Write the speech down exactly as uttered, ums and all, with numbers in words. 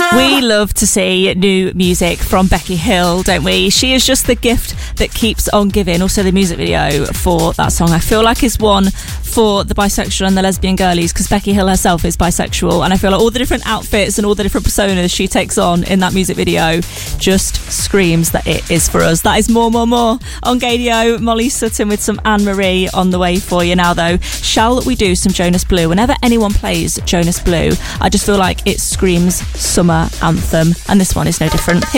We love to see new music from Becky Hill, don't we? She is just the gift that keeps on giving. Also, the music video for that song, I feel like, is one for the bisexual and the lesbian girlies, because Becky Hill herself is bisexual, and I feel like all the different outfits and all the different personas she takes on in that music video just screams that it is for us. That is More, More, More on Gadio. Molly Sutton with some Anne-Marie on the way for you now, though. Shall we do some Jonas Blue? Whenever anyone plays Jonas Blue, I just feel like it screams summer anthem, and this one is no different. Here